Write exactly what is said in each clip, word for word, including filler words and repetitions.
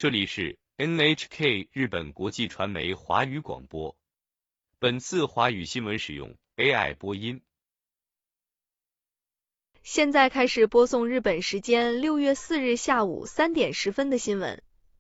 这里是 N H K 日本国际传媒华语广播。本次华语新闻使用 A I 播音。 现在开始播送日本时间六月四日下午三点十分的新闻。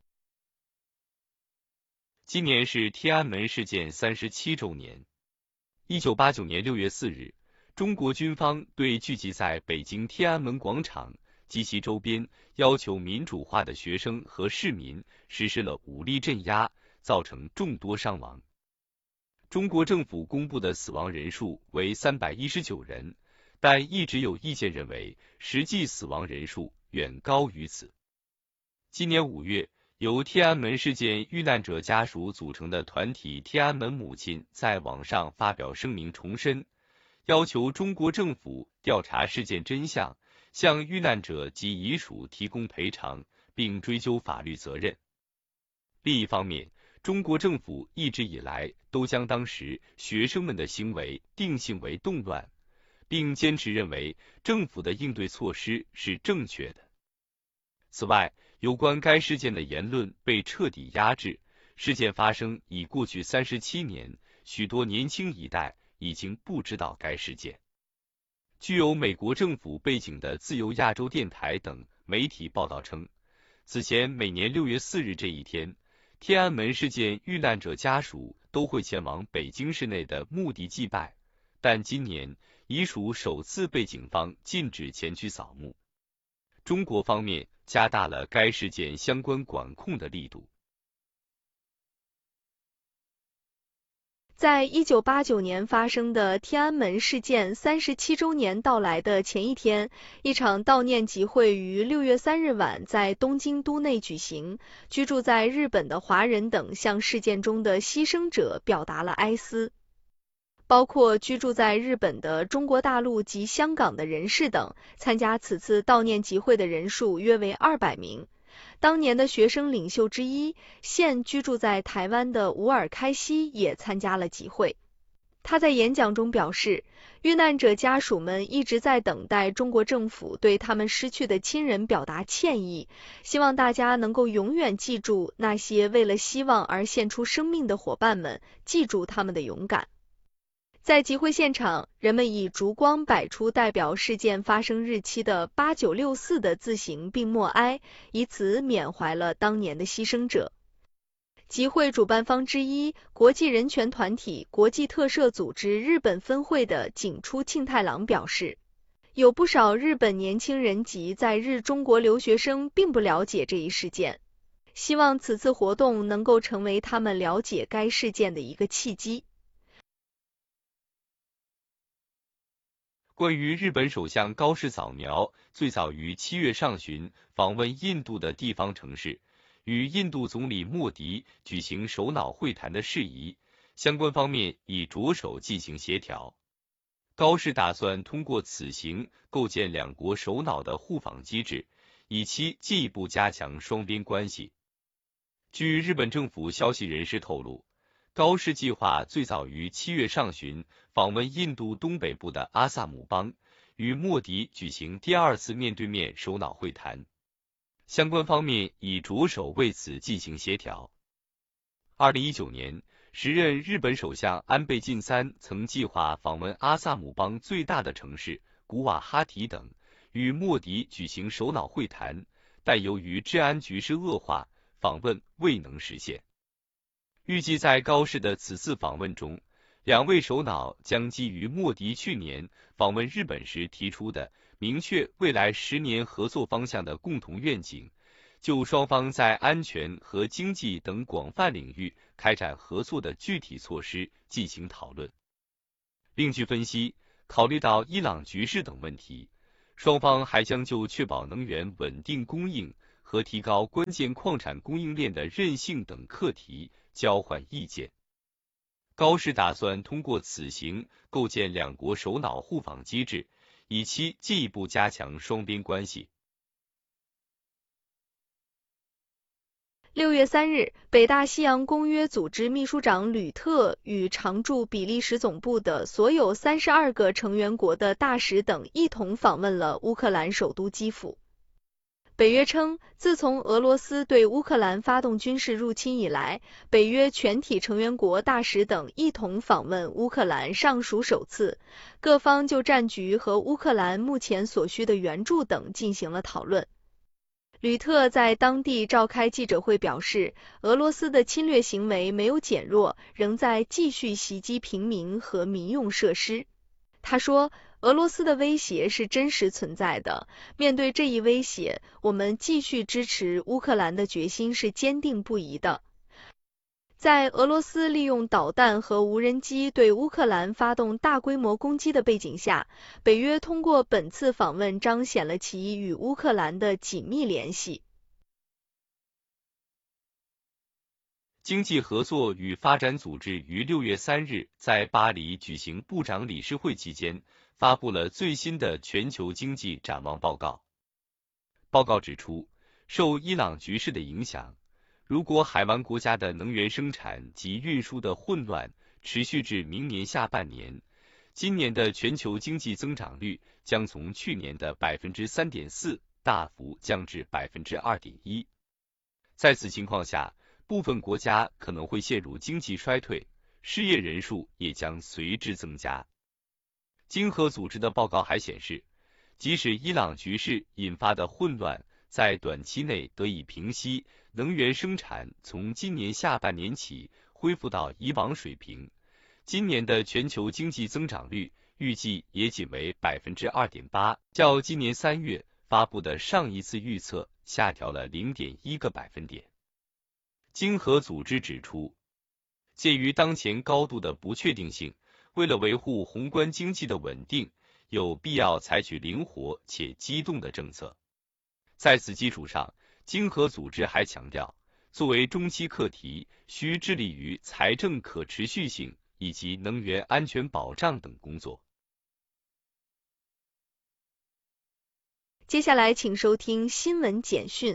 今年是天安门事件三十七周年。一九八九年六月四日，中国军方对聚集在北京天安门广场及其周边要求民主化的学生和市民实施了武力镇压，造成众多伤亡。中国政府公布的死亡人数为三百一十九人，但一直有意见认为实际死亡人数远高于此。今年五月，由天安门事件遇难者家属组成的团体天安门母亲在网上发表声明，重申要求中国政府调查事件真相，向遇难者及遗属提供赔偿，并追究法律责任。另一方面，中国政府一直以来都将当时学生们的行为定性为动乱，并坚持认为政府的应对措施是正确的。此外，有关该事件的言论被彻底压制。事件发生已过去三十七年，许多年轻一代已经不知道该事件。具有美国政府背景的自由亚洲电台等媒体报道称，此前每年六月四日这一天，天安门事件遇难者家属都会前往北京市内的墓地祭拜，但今年遗属首次被警方禁止前去扫墓。中国方面加大了该事件相关管控的力度。 在一九八九年发生的天安门事件三十七周年到来的前一天，一场悼念集会于六月三日晚在东京都内举行。居住在日本的华人等向事件中的牺牲者表达了哀思，包括居住在日本的中国大陆及香港的人士等。参加此次悼念集会的人数约为二百名。当年的学生领袖之一，现居住在台湾的吴尔开西也参加了集会。他在演讲中表示，遇难者家属们一直在等待中国政府对他们失去的亲人表达歉意，希望大家能够永远记住那些为了希望而献出生命的伙伴们，记住他们的勇敢。在集会现场，人们以烛光摆出代表事件发生日期的八九六四的字形并默哀，以此缅怀了当年的牺牲者。集会主办方之一，国际人权团体国际特赦组织日本分会的井出庆太郎表示，有不少日本年轻人及在日中国留学生并不了解这一事件，希望此次活动能够成为他们了解该事件的一个契机。 关于日本首相高市早苗最早于七月上旬访问印度的地方城市，与印度总理莫迪举行首脑会谈的事宜，相关方面已着手进行协调。高市打算通过此行构建两国首脑的互访机制，以期进一步加强双边关系。据日本政府消息人士透露，高市计划最早于七月上旬访问印度东北部的阿萨姆邦，与莫迪举行第二次面对面首脑会谈。相关方面已着手为此进行协调。二零一九年，时任日本首相安倍晋三曾计划访问阿萨姆邦最大的城市古瓦哈提等，与莫迪举行首脑会谈，但由于治安局势恶化，访问未能实现。预计在高市的此次访问中，两位首脑将基于莫迪去年访问日本时提出的明确未来十年合作方向的共同愿景，就双方在安全和经济等广泛领域开展合作的具体措施进行讨论。另据分析，考虑到伊朗局势等问题，双方还将就确保能源稳定供应和提高关键矿产供应链的韧性等课题交换意见。高市打算通过此行构建两国首脑互访机制，以期进一步加强双边关系。 六月三日，北大西洋公约组织秘书长吕特与常驻比利时总部的所有三十二个成员国的大使等一同访问了乌克兰首都基辅。 北约称，自从俄罗斯对乌克兰发动军事入侵以来，北约全体成员国大使等一同访问乌克兰尚属首次，各方就战局和乌克兰目前所需的援助等进行了讨论。吕特在当地召开记者会表示，俄罗斯的侵略行为没有减弱，仍在继续袭击平民和民用设施。他说，俄罗斯的威胁是真实存在的，面对这一威胁，我们继续支持乌克兰的决心是坚定不移的。在俄罗斯利用导弹和无人机对乌克兰发动大规模攻击的背景下，北约通过本次访问彰显了其与乌克兰的紧密联系。 经济合作与发展组织于六月三日在巴黎举行部长理事会期间，发布了最新的全球经济展望报告。报告指出，受伊朗局势的影响，如果海湾国家的能源生产及运输的混乱持续至明年下半年，今年的全球经济增长率将从去年的 百分之三点四 大幅降至 百分之二点一。在此情况下，部分国家可能会陷入经济衰退，失业人数也将随之增加。经合组织的报告还显示，即使伊朗局势引发的混乱在短期内得以平息，能源生产从今年下半年起恢复到以往水平，今年的全球经济增长率预计也仅为 百分之二点八， 较今年三月发布的上一次预测下调了 零点一 个百分点。经合组织指出，鉴于当前高度的不确定性，为了维护宏观经济的稳定，有必要采取灵活且机动的政策。在此基础上，经合组织还强调，作为中期课题，需致力于财政可持续性以及能源安全保障等工作。 接下来请收听新闻简讯。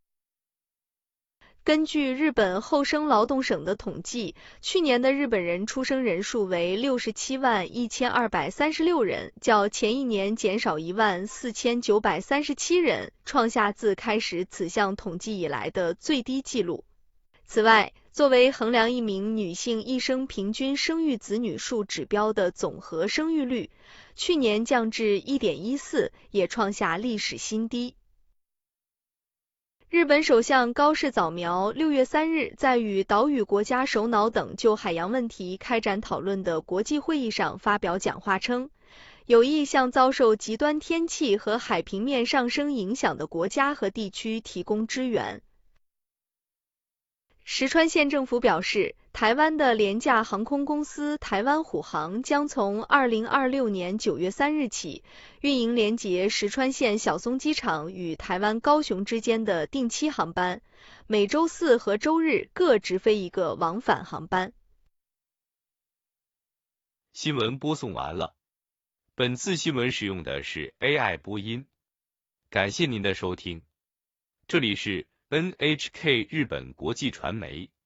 根据日本厚生劳动省的统计，去年的日本人出生人数为六十七万一千二百三十六人，较前一年减少一万四千九百三十七人，创下自开始此项统计以来的最低纪录。此外，作为衡量一名女性一生平均生育子女数指标的总和生育率，去年降至 一点一四，也创下历史新低。日本首相高市早苗六月三日在与岛屿国家首脑等就海洋问题开展讨论的国际会议上发表讲话称，有意向遭受极端天气和海平面上升影响的国家和地区提供支援。石川县政府表示，台湾的廉价航空公司台湾虎航将从二零二六年九月三日起运营连结石川县小松机场与台湾高雄之间的定期航班，每周四和周日各直飞一个往返航班。 新闻播送完了，本次新闻使用的是 A I 播音，感谢您的收听，这里是 N H K 日本国际传媒。